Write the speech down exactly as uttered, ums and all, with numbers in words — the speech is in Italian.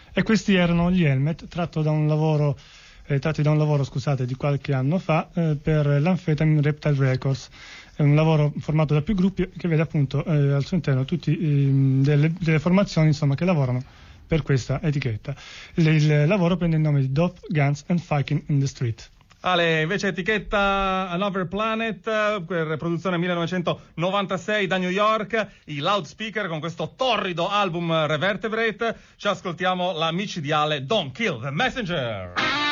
E questi erano gli Helmet, tratto da un lavoro, eh, tratti da un lavoro scusate, di qualche anno fa eh, per l'Amphetamine Reptile Records. È un lavoro formato da più gruppi che vede appunto eh, al suo interno tutti eh, delle, delle formazioni insomma, che lavorano per questa etichetta. Il, il lavoro prende il nome di Dope, Guns and Fucking in the Street. Ale, invece etichetta Another Planet, per produzione millenovecentonovantasei da New York, i Loudspeaker con questo torrido album Revertebrate. Ci ascoltiamo la micidiale Don't Kill the Messenger.